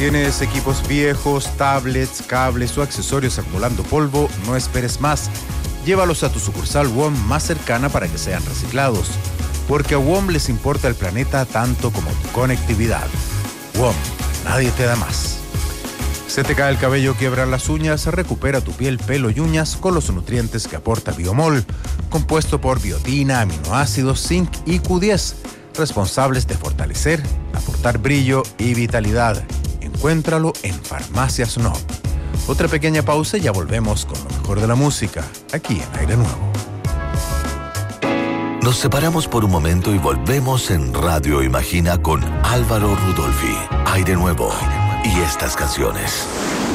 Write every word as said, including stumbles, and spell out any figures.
¿Tienes equipos viejos, tablets, cables o accesorios acumulando polvo? No esperes más. Llévalos a tu sucursal W O M más cercana para que sean reciclados. Porque a W O M les importa el planeta tanto como tu conectividad. W O M, nadie te da más. Se te cae el cabello, quiebran las uñas, recupera tu piel, pelo y uñas con los nutrientes que aporta Biomol, compuesto por biotina, aminoácidos, zinc y Q diez, responsables de fortalecer, aportar brillo y vitalidad. Encuéntralo en Farmacias N O V. Otra pequeña pausa y ya volvemos con lo mejor de la música, aquí en Aire Nuevo. Nos separamos por un momento y volvemos en Radio Imagina con Álvaro Rudolphy. Aire Nuevo y estas canciones.